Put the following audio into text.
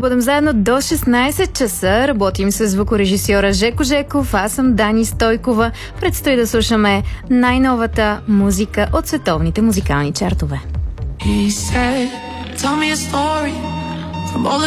бъдем заедно до 16 часа. Работим с звукорежисьора Жеко Жеков. Аз съм Дани Стойкова. Предстои да слушаме най-новата музика от световните музикални чартове.